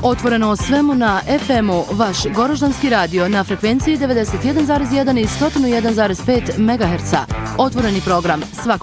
Otvoreno o svemu na FM-u, vaš Goroždanski radio na frekvenciji 91,1 i 101,5 MHz. Otvoreni program svakog